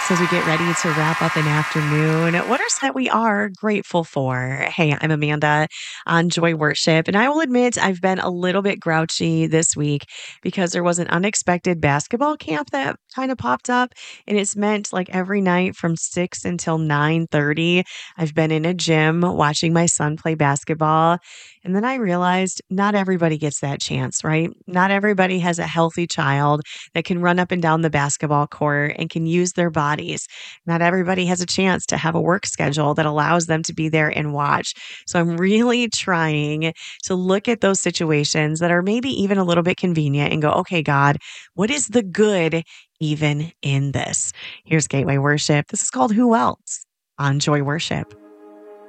So as we get ready to wrap up an afternoon, what are some that we are grateful for? Hey, I'm Amanda on Joy Worship, and I will admit I've been a little bit grouchy this week because there was an unexpected basketball camp that kind of popped up, and it's meant like every night from 6 until 9:30. I've been in a gym watching my son play basketball, and then I realized not everybody gets that chance, right? Not everybody has a healthy child that can run up and down the basketball court and can use their bodies. Not everybody has a chance to have a work schedule that allows them to be there and watch. So I'm really trying to look at those situations that are maybe even a little bit convenient and go, okay, God, what is the good even in this? Here's Gateway Worship. This is called Who Else on Joy Worship.